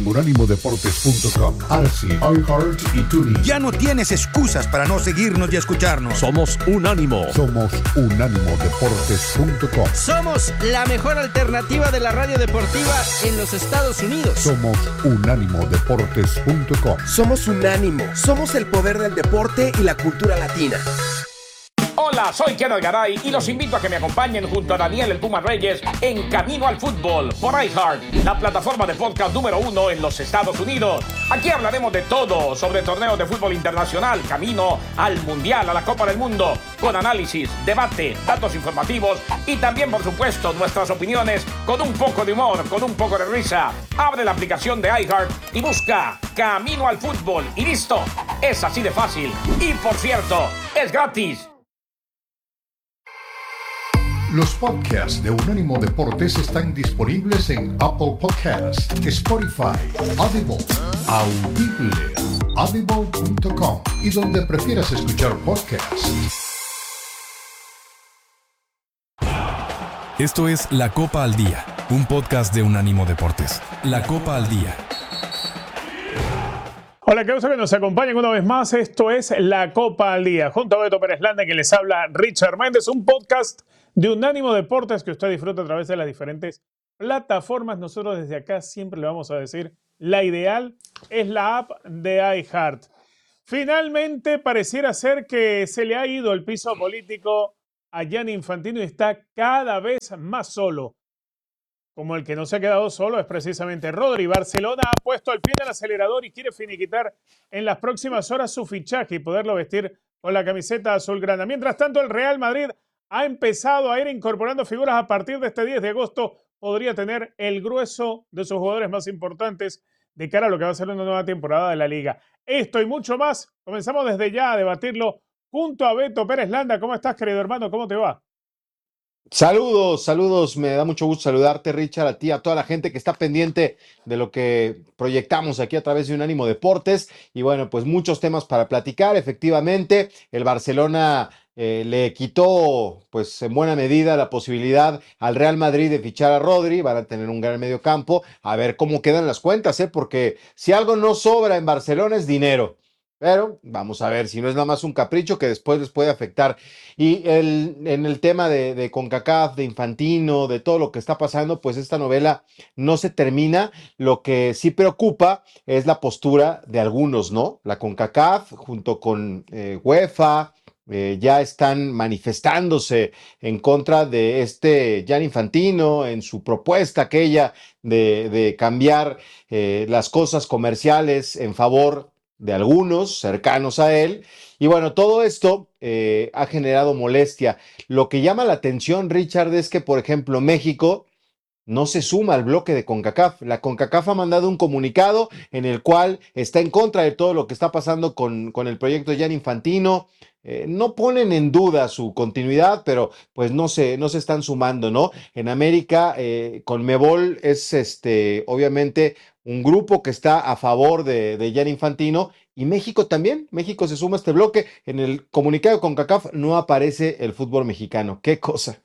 unánimodeportes.com, Arsi, iHeart y TuneIn. Ya no tienes excusas para no seguirnos y escucharnos. Somos Unánimo. Somos unánimodeportes.com. Somos la mejor alternativa de la radio deportiva en los Estados Unidos. Somos unánimodeportes.com. Somos Unánimo. Somos el poder del deporte y la cultura latina. Hola, soy Kenneth Garay y los invito a que me acompañen junto a Daniel el Puma Reyes en Camino al Fútbol por iHeart, la plataforma de podcast número 1 en los Estados Unidos. Aquí hablaremos de todo sobre torneos de fútbol internacional, camino al Mundial, a la Copa del Mundo, con análisis, debate, datos informativos y también, por supuesto, nuestras opiniones con un poco de humor, con un poco de risa. Abre la aplicación de iHeart y busca Camino al Fútbol y listo. Es así de fácil. Y por cierto, es gratis. Los podcasts de Unánimo Deportes están disponibles en Apple Podcasts, Spotify, Audible, Audible, audible.com y donde prefieras escuchar podcasts. Esto es La Copa al Día, un podcast de Unánimo Deportes. La Copa al Día. Hola, qué gusto que nos acompañen una vez más. Esto es La Copa al Día. Junto a Beto Pérez Landa, que les habla Richard Méndez, un podcast de Unánimo Deportes que usted disfruta a través de las diferentes plataformas. Nosotros desde acá siempre le vamos a decir, la ideal es la app de iHeart. Finalmente pareciera ser que se le ha ido el piso político a Gianni Infantino y está cada vez más solo. Como el que no se ha quedado solo es precisamente Rodri. Barcelona ha puesto el pie en el acelerador y quiere finiquitar en las próximas horas su fichaje y poderlo vestir con la camiseta azulgrana. Mientras tanto, el Real Madrid ha empezado a ir incorporando figuras a partir de este 10 de agosto. Podría tener el grueso de sus jugadores más importantes de cara a lo que va a ser una nueva temporada de la Liga. Esto y mucho más, comenzamos desde ya a debatirlo junto a Beto Pérez Landa. ¿Cómo estás, querido hermano? ¿Cómo te va? Saludos, me da mucho gusto saludarte, Richard, a ti, a toda la gente que está pendiente de lo que proyectamos aquí a través de Unánimo Deportes, y bueno, pues muchos temas para platicar. Efectivamente, el Barcelona le quitó, pues en buena medida, la posibilidad al Real Madrid de fichar a Rodri. Van a tener un gran mediocampo, a ver cómo quedan las cuentas, porque si algo no sobra en Barcelona es dinero. Pero vamos a ver si no es nada más un capricho que después les puede afectar. Y en el tema de CONCACAF, de Infantino, de todo lo que está pasando, pues esta novela no se termina. Lo que sí preocupa es la postura de algunos, ¿no? La CONCACAF junto con UEFA ya están manifestándose en contra de Gianni Infantino en su propuesta aquella de cambiar las cosas comerciales en favor de algunos cercanos a él. Y bueno, todo esto ha generado molestia. Lo que llama la atención, Richard, es que, por ejemplo, México no se suma al bloque de CONCACAF. La CONCACAF ha mandado un comunicado en el cual está en contra de todo lo que está pasando con el proyecto Gianni Infantino. No ponen en duda su continuidad, pero pues no se están sumando, ¿no? En América, Conmebol es obviamente un grupo que está a favor de Gianni Infantino, y México también. México se suma a este bloque. En el comunicado de CONCACAF no aparece el fútbol mexicano. ¡Qué cosa!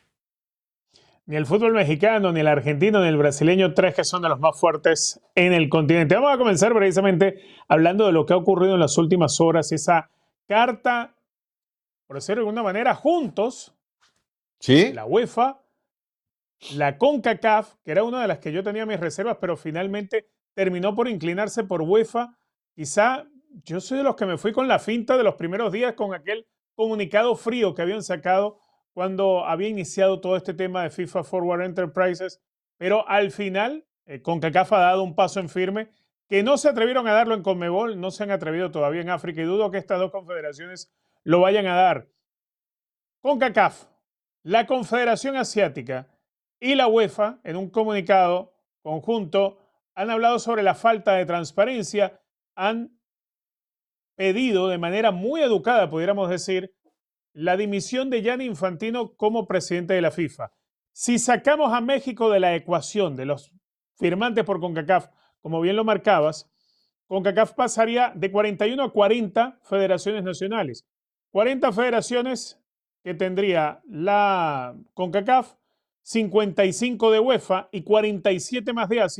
Ni el fútbol mexicano, ni el argentino, ni el brasileño, tres que son de los más fuertes en el continente. Vamos a comenzar precisamente hablando de lo que ha ocurrido en las últimas horas, esa carta, por decirlo de alguna manera, juntos, ¿sí? La UEFA, la CONCACAF, que era una de las que yo tenía mis reservas, pero finalmente terminó por inclinarse por UEFA. Quizá yo soy de los que me fui con la finta de los primeros días con aquel comunicado frío que habían sacado cuando había iniciado todo este tema de FIFA Forward Enterprises, pero al final CONCACAF ha dado un paso en firme que no se atrevieron a darlo en Conmebol, no se han atrevido todavía en África, y dudo que estas dos confederaciones lo vayan a dar. CONCACAF, la Confederación Asiática y la UEFA, en un comunicado conjunto, han hablado sobre la falta de transparencia, han pedido de manera muy educada, pudiéramos decir, la dimisión de Gianni Infantino como presidente de la FIFA. Si sacamos a México de la ecuación de los firmantes por CONCACAF, como bien lo marcabas, CONCACAF pasaría de 41 a 40 federaciones nacionales. 40 federaciones que tendría la CONCACAF, 55 de UEFA y 47 más de Asia,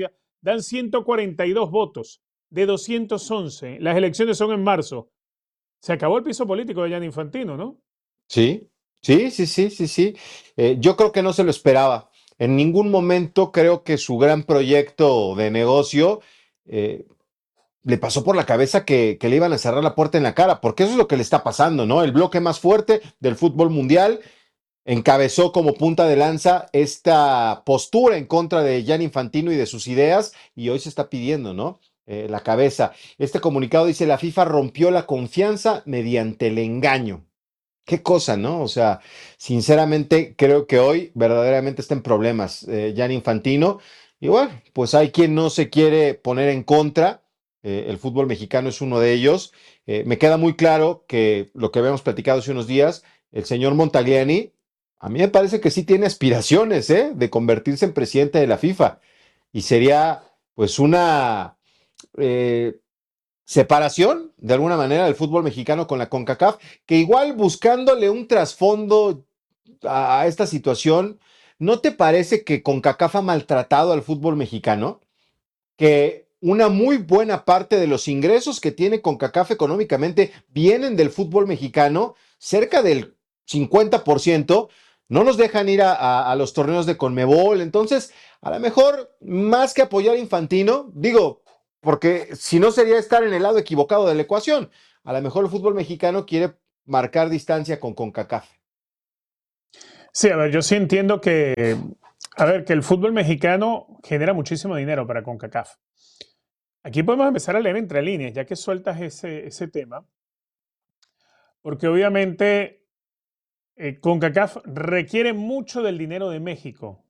dan 142 votos de 211. Las elecciones son en marzo. Se acabó el piso político de Gianni Infantino, ¿no? Sí, sí. Yo creo que no se lo esperaba. En ningún momento creo que su gran proyecto de negocio eh, le pasó por la cabeza que le iban a cerrar la puerta en la cara, porque eso es lo que le está pasando, ¿no? El bloque más fuerte del fútbol mundial encabezó como punta de lanza esta postura en contra de Gianni Infantino y de sus ideas, y hoy se está pidiendo, ¿no? La cabeza. Este comunicado dice: la FIFA rompió la confianza mediante el engaño. Qué cosa, ¿no? O sea, sinceramente creo que hoy verdaderamente está en problemas Gianni Infantino. Y bueno, pues hay quien no se quiere poner en contra. El fútbol mexicano es uno de ellos. Me queda muy claro que lo que habíamos platicado hace unos días, el señor Montagliani, a mí me parece que sí tiene aspiraciones, de convertirse en presidente de la FIFA. Y sería pues una eh, separación, de alguna manera, del fútbol mexicano con la CONCACAF, que igual buscándole un trasfondo a esta situación, ¿no te parece que CONCACAF ha maltratado al fútbol mexicano? Que una muy buena parte de los ingresos que tiene CONCACAF económicamente vienen del fútbol mexicano, cerca del 50%, no nos dejan ir a los torneos de Conmebol. Entonces, a lo mejor, más que apoyar a Infantino, digo, porque si no sería estar en el lado equivocado de la ecuación, a lo mejor el fútbol mexicano quiere marcar distancia con CONCACAF. Sí, a ver, yo sí entiendo que, a ver, que el fútbol mexicano genera muchísimo dinero para CONCACAF. Aquí podemos empezar a leer entre líneas, ya que sueltas ese tema, porque obviamente CONCACAF requiere mucho del dinero de México.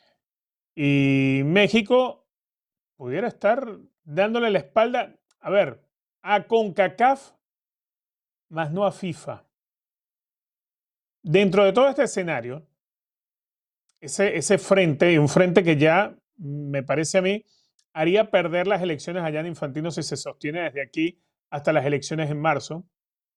Y México pudiera estar dándole la espalda, a ver, a CONCACAF, más no a FIFA. Dentro de todo este escenario, ese frente, y un frente que ya, me parece a mí, haría perder las elecciones a Gianni Infantino si se sostiene desde aquí hasta las elecciones en marzo,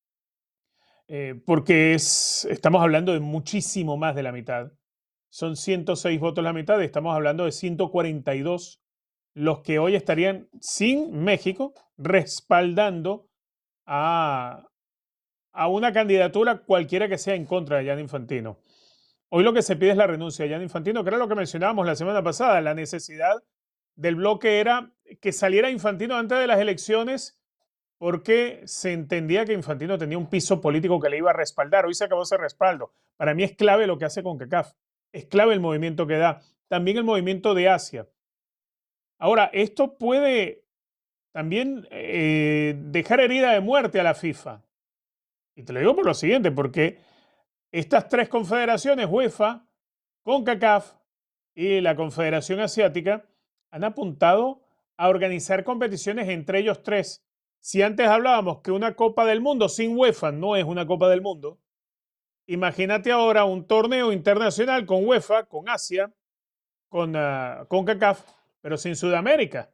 porque estamos hablando de muchísimo más de la mitad. Son 106 votos la mitad y estamos hablando de 142 los que hoy estarían sin México respaldando a, a una candidatura cualquiera que sea en contra de Gianni Infantino. Hoy lo que se pide es la renuncia de Gianni Infantino, que era lo que mencionábamos la semana pasada. La necesidad del bloque era que saliera Infantino antes de las elecciones porque se entendía que Infantino tenía un piso político que le iba a respaldar. Hoy se acabó ese respaldo. Para mí es clave lo que hace CONCACAF. Es clave el movimiento que da. También el movimiento de Asia. Ahora, esto puede también dejar herida de muerte a la FIFA. Y te lo digo por lo siguiente, porque estas tres confederaciones, UEFA, CONCACAF y la Confederación Asiática, han apuntado a organizar competiciones entre ellos tres. Si antes hablábamos que una Copa del Mundo sin UEFA no es una Copa del Mundo, imagínate ahora un torneo internacional con UEFA, con Asia, con CONCACAF, pero sin Sudamérica.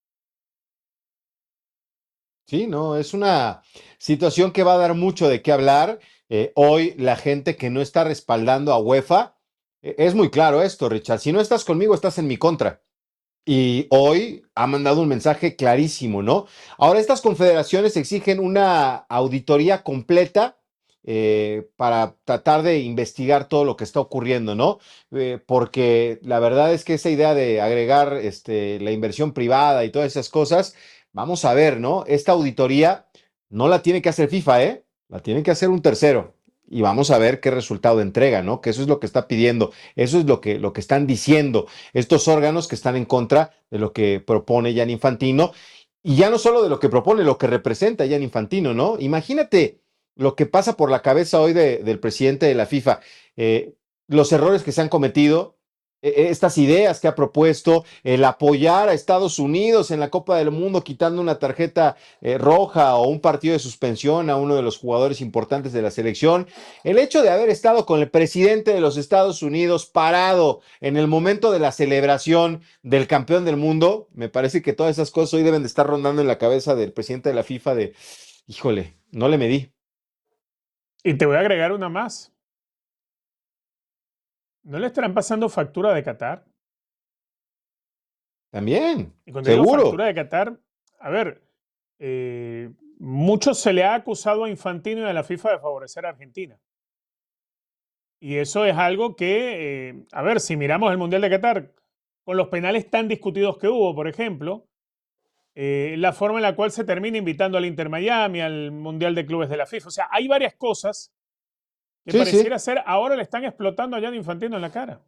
Sí, no, es una situación que va a dar mucho de qué hablar. Hoy la gente que no está respaldando a UEFA, es muy claro esto, Richard. Si no estás conmigo, estás en mi contra. Y hoy ha mandado un mensaje clarísimo, ¿no? Ahora estas confederaciones exigen una auditoría completa para tratar de investigar todo lo que está ocurriendo, ¿no? Porque la verdad es que esa idea de agregar la inversión privada y todas esas cosas, vamos a ver, ¿no? Esta auditoría no la tiene que hacer FIFA, ¿eh? La tiene que hacer un tercero. Y vamos a ver qué resultado entrega, ¿no? Que eso es lo que está pidiendo, eso es lo que están diciendo estos órganos que están en contra de lo que propone Gianni Infantino, y ya no solo de lo que propone, lo que representa Gianni Infantino, ¿no? Imagínate lo que pasa por la cabeza hoy del presidente de la FIFA, los errores que se han cometido, estas ideas que ha propuesto, el apoyar a Estados Unidos en la Copa del Mundo quitando una tarjeta roja o un partido de suspensión a uno de los jugadores importantes de la selección, el hecho de haber estado con el presidente de los Estados Unidos parado en el momento de la celebración del campeón del mundo, me parece que todas esas cosas hoy deben de estar rondando en la cabeza del presidente de la FIFA de, híjole, no le medí. Y te voy a agregar una más. ¿No le estarán pasando factura de Qatar? También, Y cuando digo seguro. factura de Qatar, a ver, mucho se le ha acusado a Infantino y a la FIFA de favorecer a Argentina. Y eso es algo que, a ver, si miramos el Mundial de Qatar, con los penales tan discutidos que hubo, por ejemplo, la forma en la cual se termina invitando al Inter Miami, al Mundial de Clubes de la FIFA. O sea, hay varias cosas que Sí, pareciera ser, ahora le están explotando a Gianni Infantino en la cara.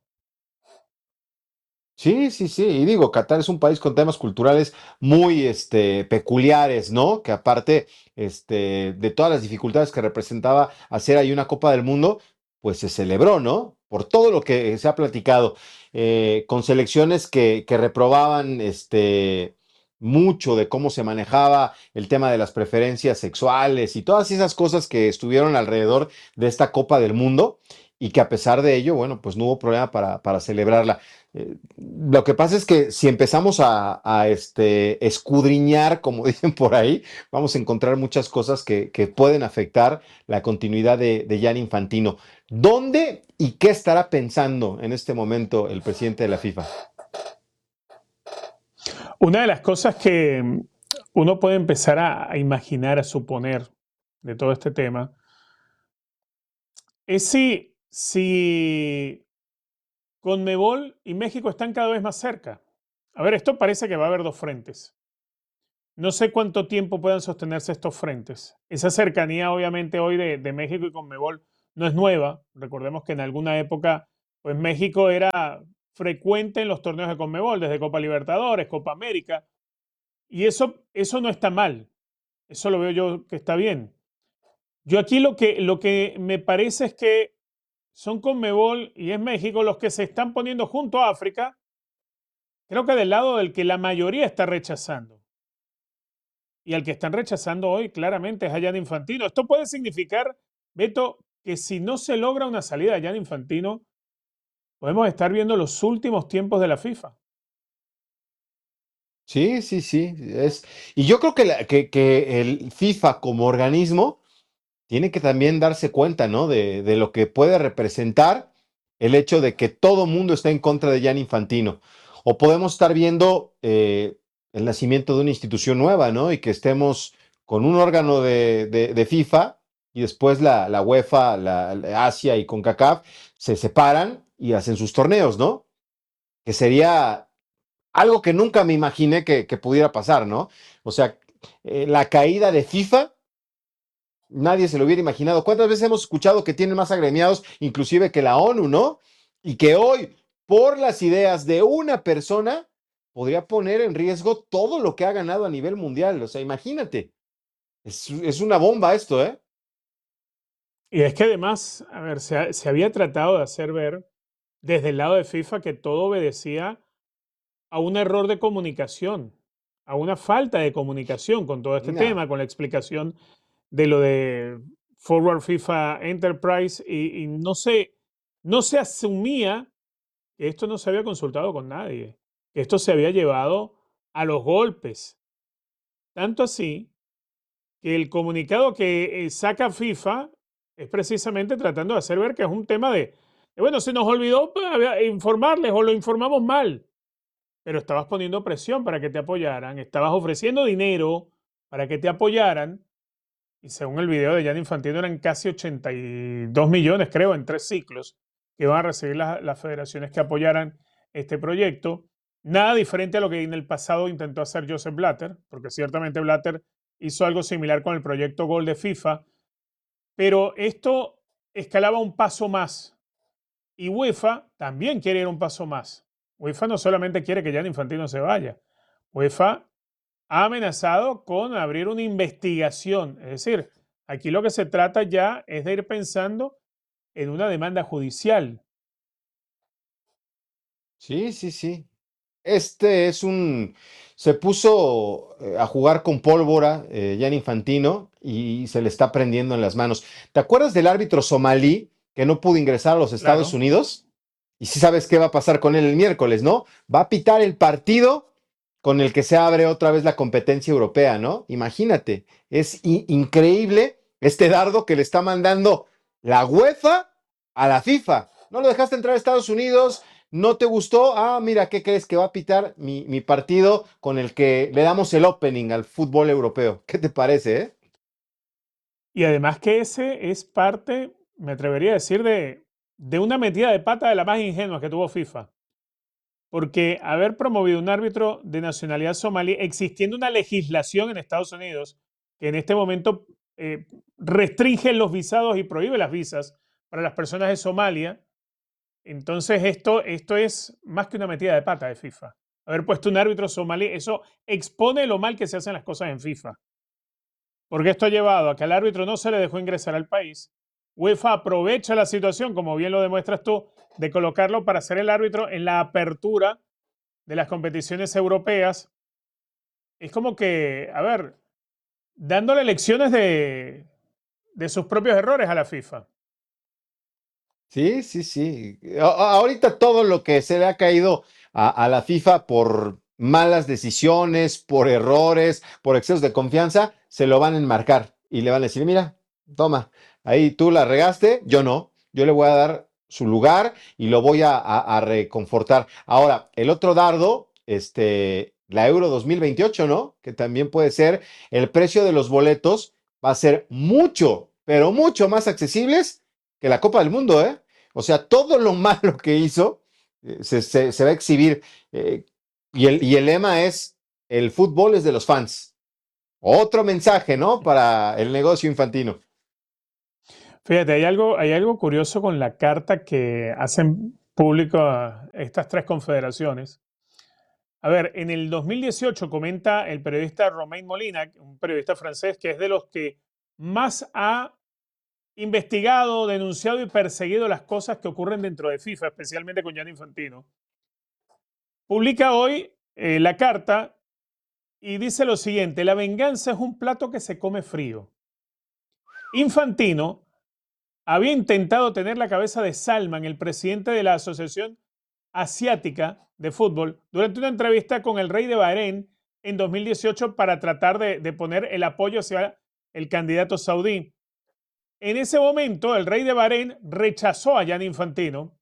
sí, sí, sí. Y digo, Qatar es un país con temas culturales muy peculiares, ¿no? Que aparte de todas las dificultades que representaba hacer ahí una Copa del Mundo, pues se celebró, ¿no? Por todo lo que se ha platicado, con selecciones que reprobaban mucho de cómo se manejaba el tema de las preferencias sexuales y todas esas cosas que estuvieron alrededor de esta Copa del Mundo y que a pesar de ello, bueno, pues no hubo problema para celebrarla. Lo que pasa es que si empezamos a escudriñar, como dicen por ahí, vamos a encontrar muchas cosas que pueden afectar la continuidad de Gianni Infantino. ¿Dónde y qué estará pensando en este momento el presidente de la FIFA? Una de las cosas que uno puede empezar a imaginar, a suponer de todo este tema, es si Conmebol y México están cada vez más cerca. A ver, esto parece que va a haber dos frentes. No sé cuánto tiempo puedan sostenerse estos frentes. Esa cercanía, obviamente, hoy de México y Conmebol no es nueva. Recordemos que en alguna época, pues México era frecuente en los torneos de Conmebol, desde Copa Libertadores, Copa América. Y eso no está mal. Eso lo veo yo que está bien. Yo aquí lo que me parece es que son Conmebol y es México los que se están poniendo junto a África, creo que del lado del que la mayoría está rechazando. Y al que están rechazando hoy claramente es a Gianni Infantino. Esto puede significar, Beto, que si no se logra una salida de Gianni Infantino, podemos estar viendo los últimos tiempos de la FIFA. Sí, sí, sí. Y yo creo que el FIFA como organismo tiene que también darse cuenta, ¿no? De lo que puede representar el hecho de que todo mundo está en contra de Gianni Infantino. O podemos estar viendo el nacimiento de una institución nueva, ¿no? Y que estemos con un órgano de FIFA y después la UEFA, la Asia y CONCACAF se separan y hacen sus torneos, ¿no? Que sería algo que nunca me imaginé que pudiera pasar, ¿no? O sea, la caída de FIFA. Nadie se lo hubiera imaginado. ¿Cuántas veces hemos escuchado que tienen más agremiados, inclusive que la ONU, ¿no? Y que hoy, por las ideas de una persona, podría poner en riesgo todo lo que ha ganado a nivel mundial. O sea, imagínate. Es una bomba esto, ¿eh? Y es que además, a ver, se había tratado de hacer ver desde el lado de FIFA que todo obedecía a un error de comunicación, a una falta de comunicación con todo este No. tema, con la explicación de lo de Forward FIFA Enterprise y no se asumía que esto no se había consultado con nadie, que esto se había llevado a los golpes. Tanto así que el comunicado que saca FIFA es precisamente tratando de hacer ver que es un tema bueno, se nos olvidó informarles o lo informamos mal, pero estabas poniendo presión para que te apoyaran, estabas ofreciendo dinero para que te apoyaran. Y según el video de Gianni Infantino eran casi 82 millones, creo, en 3 ciclos que van a recibir las federaciones que apoyaran este proyecto. Nada diferente a lo que en el pasado intentó hacer Joseph Blatter, porque ciertamente Blatter hizo algo similar con el proyecto Gol de FIFA, pero esto escalaba un paso más. Y UEFA también quiere ir un paso más. UEFA no solamente quiere que Gianni Infantino se vaya, UEFA ha amenazado con abrir una investigación. Es decir, aquí lo que se trata ya es de ir pensando en una demanda judicial. Sí, sí, sí. Se puso a jugar con pólvora, Gianni Infantino, y se le está prendiendo en las manos. ¿Te acuerdas del árbitro somalí que no pudo ingresar a los Estados Claro. Unidos? Y sí sabes qué va a pasar con él el miércoles, ¿no? Va a pitar el partido con el que se abre otra vez la competencia europea, ¿no? Imagínate, es increíble este dardo que le está mandando la UEFA a la FIFA. No lo dejaste entrar a Estados Unidos, ¿No te gustó? Ah, mira, ¿qué crees que va a pitar mi partido con el que le damos el opening al fútbol europeo? ¿Qué te parece, Y además que ese es parte, me atrevería a decir, de una metida de pata de la más ingenua que tuvo FIFA. Porque haber promovido un árbitro de nacionalidad somalí, existiendo una legislación en Estados Unidos que en este momento restringe los visados y prohíbe las visas para las personas de Somalia, entonces esto es más que una metida de pata de FIFA. Haber puesto un árbitro somalí, eso expone lo mal que se hacen las cosas en FIFA. Porque esto ha llevado a que al árbitro no se le dejó ingresar al país. UEFA aprovecha la situación, como bien lo demuestras tú, de colocarlo para ser el árbitro en la apertura de las competiciones europeas. Es como que, a ver, dándole lecciones de sus propios errores a la FIFA. Sí, sí, sí. Ahorita todo lo que se le ha caído a la FIFA por malas decisiones, por errores, por excesos de confianza, se lo van a enmarcar y le van a decir, mira, toma, ahí tú la regaste, yo no, yo le voy a dar su lugar y lo voy a reconfortar. Ahora, el otro dardo, la Euro 2028, ¿no? Que también puede ser, el precio de los boletos va a ser mucho, pero mucho más accesibles que la Copa del Mundo, ¿eh? O sea, todo lo malo que hizo se va a exhibir. Y el lema es, el fútbol es de los fans. Otro mensaje, ¿no? Para el negocio infantino. Fíjate, hay algo curioso con la carta que hacen público a estas tres confederaciones. A ver, en el 2018 comenta el periodista Romain Molina, un periodista francés que es de los que más ha investigado, denunciado y perseguido las cosas que ocurren dentro de FIFA, especialmente con Gianni Infantino. Publica hoy la carta y dice lo siguiente: la venganza es un plato que se come frío. Infantino había intentado tener la cabeza de Salman, el presidente de la Asociación Asiática de Fútbol, durante una entrevista con el rey de Bahrein en 2018 para tratar de poner el apoyo hacia el candidato saudí. En ese momento, el rey de Bahrein rechazó a Gianni Infantino.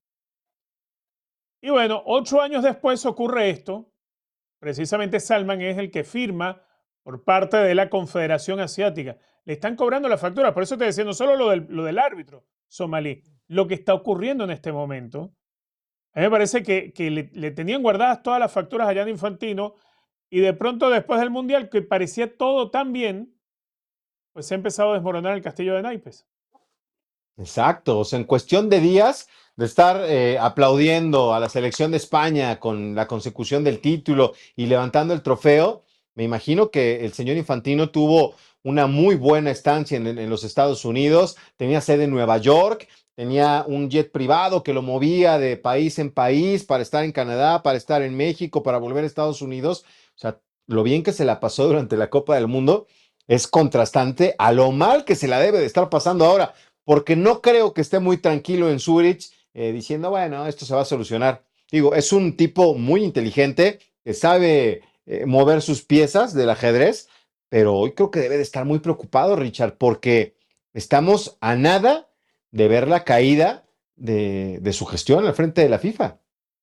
Y bueno, 8 años después ocurre esto. Precisamente Salman es el que firma por parte de la Confederación Asiática. Le están cobrando la factura. Por eso te decía, no solo lo del árbitro somalí, lo que está ocurriendo en este momento. A mí me parece que le tenían guardadas todas las facturas a Gianni Infantino y de pronto después del Mundial, que parecía todo tan bien, pues se ha empezado a desmoronar el castillo de naipes. Exacto, o sea, en cuestión de días de estar aplaudiendo a la selección de España con la consecución del título y levantando el trofeo, me imagino que el señor Infantino tuvo una muy buena estancia en los Estados Unidos, tenía sede en Nueva York, tenía un jet privado que lo movía de país en país para estar en Canadá, para estar en México, para volver a Estados Unidos. O sea, lo bien que se la pasó durante la Copa del Mundo es contrastante a lo mal que se la debe de estar pasando ahora, porque no creo que esté muy tranquilo en Zurich diciendo, bueno, esto se va a solucionar. Digo, es un tipo muy inteligente que sabe mover sus piezas del ajedrez, pero hoy creo que debe de estar muy preocupado, Richard, porque estamos a nada de ver la caída de su gestión al frente de la FIFA.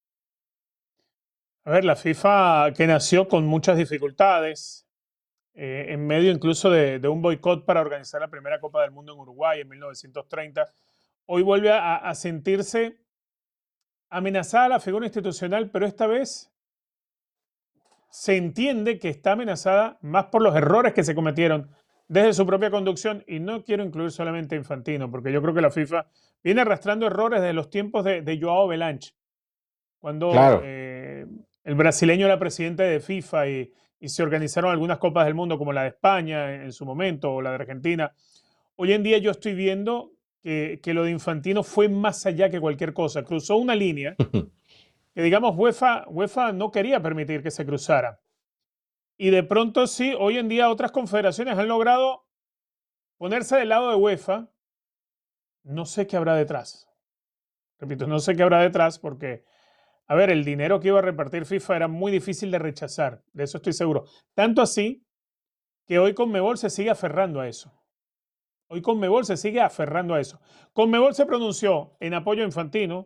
A ver, la FIFA que nació con muchas dificultades, en medio incluso de un boicot para organizar la primera Copa del Mundo en Uruguay en 1930, hoy vuelve a sentirse amenazada la figura institucional, pero esta vez se entiende que está amenazada más por los errores que se cometieron desde su propia conducción, y no quiero incluir solamente a Infantino, porque yo creo que la FIFA viene arrastrando errores de los tiempos de Joao Belanche, cuando Claro. el brasileño era presidente de FIFA y se organizaron algunas copas del mundo como la de España en su momento o la de Argentina. Hoy en día yo estoy viendo que lo de Infantino fue más allá que cualquier cosa. Cruzó una línea que, digamos, UEFA no quería permitir que se cruzara. Y de pronto sí, hoy en día otras confederaciones han logrado ponerse del lado de UEFA. No sé qué habrá detrás. Repito, no sé qué habrá detrás porque, a ver, el dinero que iba a repartir FIFA era muy difícil de rechazar. De eso estoy seguro. Tanto así que hoy Conmebol se sigue aferrando a eso. Hoy Conmebol se sigue aferrando a eso. Conmebol se pronunció en apoyo a Infantino,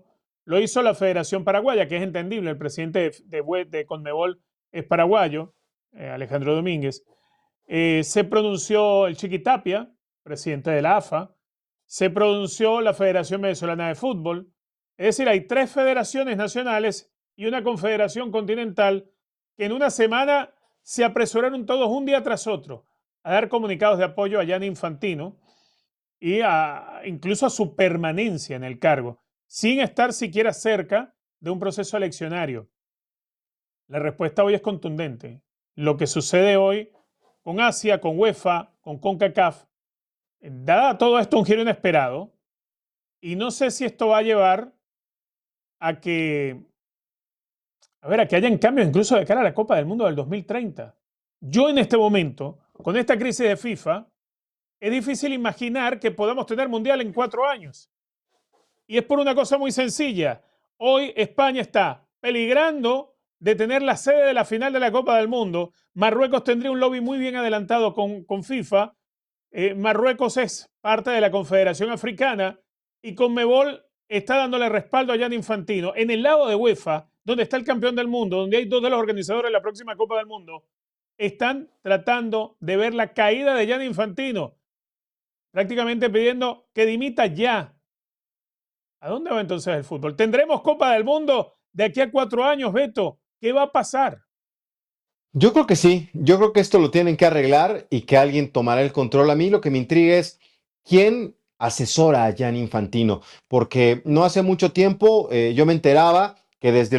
lo hizo la Federación Paraguaya, que es entendible, el presidente de Conmebol es paraguayo, Alejandro Domínguez. Se pronunció el Chiqui Tapia, presidente de la AFA, se pronunció la Federación Venezolana de Fútbol. Es decir, hay 3 federaciones nacionales y una confederación continental que en una semana se apresuraron todos un día tras otro a dar comunicados de apoyo a Gianni Infantino y incluso a su permanencia en el cargo, sin estar siquiera cerca de un proceso eleccionario. La respuesta hoy es contundente. Lo que sucede hoy con Asia, con UEFA, con CONCACAF, da a todo esto un giro inesperado, y no sé si esto va a llevar a que hayan cambios incluso de cara a la Copa del Mundo del 2030. Yo en este momento, con esta crisis de FIFA, es difícil imaginar que podamos tener Mundial en 4 años. Y es por una cosa muy sencilla. Hoy España está peligrando de tener la sede de la final de la Copa del Mundo. Marruecos tendría un lobby muy bien adelantado con FIFA. Marruecos es parte de la Confederación Africana y Conmebol está dándole respaldo a Gianni Infantino. En el lado de UEFA, donde está el campeón del mundo, donde hay 2 de los organizadores de la próxima Copa del Mundo, están tratando de ver la caída de Gianni Infantino, prácticamente pidiendo que dimita ya. ¿A dónde va entonces el fútbol? ¿Tendremos Copa del Mundo de aquí a 4 años, Beto? ¿Qué va a pasar? Yo creo que sí, yo creo que esto lo tienen que arreglar y que alguien tomará el control. A mí lo que me intriga es quién asesora a Gianni Infantino, porque no hace mucho tiempo yo me enteraba que desde